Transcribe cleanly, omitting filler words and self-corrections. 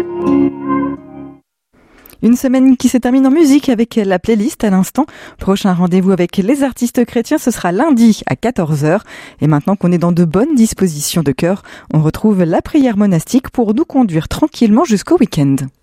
Une semaine qui se termine en musique avec la playlist à l'instant. Prochain rendez-vous avec les artistes chrétiens, ce sera lundi à 14h. Et maintenant qu'on est dans de bonnes dispositions de cœur, on retrouve la prière monastique pour nous conduire tranquillement jusqu'au week-end.